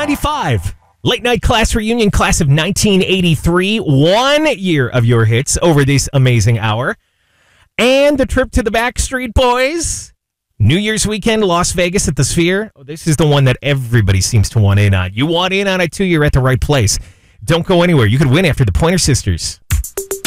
95. Late night class reunion, class of 1983. 1 year of your hits over this amazing hour. And the trip to the Backstreet Boys. New Year's weekend, Las Vegas at the Sphere. Oh, this is the one that everybody seems to want in on. You want in on it too, you're at the right place. Don't go anywhere. You could win after the Pointer Sisters.